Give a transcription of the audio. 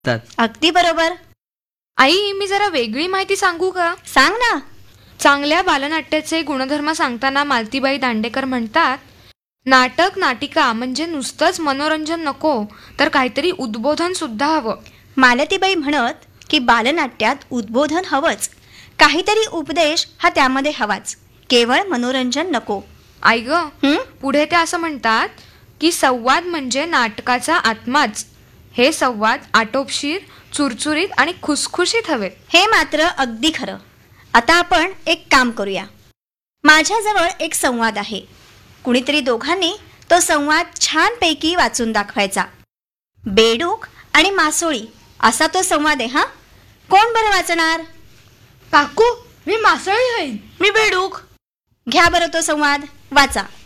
अगदी बरोबर. आई, मी जरा वेगळी माहिती सांगू का? सांग ना. चांगल्या बालनाट्याचे गुणधर्म सांगताना मालतीबाई दांडेकर म्हणतात, नाटक नाटिका म्हणजे नुसतंच मनोरंजन नको, तर काहीतरी उद्बोधन सुद्धा हवं. मालतीबाई म्हणत की बालनाट्यात उद्बोधन हवंच, काहीतरी उपदेश हा त्यामध्ये हवाच, केवळ मनोरंजन नको. आई ग, पुढे ते असं म्हणतात की संवाद म्हणजे नाटकाचा आत्माच. हे संवाद आटोपशीर, चुरचुरीत आणि खुसखुशीत हवेत. हे मात्र अगदी खरं. आता आपण एक काम करूया. माझ्याजवळ एक संवाद आहे. कुणीतरी दोघांनी तो संवाद छानपैकी वाचून दाखवायचा. बेडूक आणि मासोळी असा तो संवाद आहे. हा, कोण बरं वाचणार? काकू, मी मासळी होईन. मी बेडूक. घ्या बरं तो संवाद, वाचा.